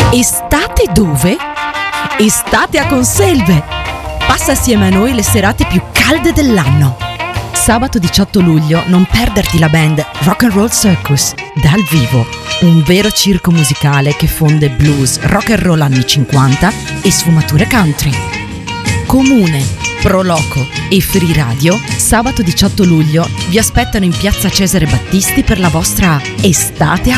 Estate dove? Estate a Conselve! Passa assieme a noi le serate più calde dell'anno. Sabato 18 luglio non perderti la band Rock and Roll Circus dal vivo, un vero circo musicale che fonde blues, rock and roll anni 50 e sfumature country. Comune, Pro Loco e Free Radio, sabato 18 luglio vi aspettano in piazza Cesare Battisti per la vostra Estate a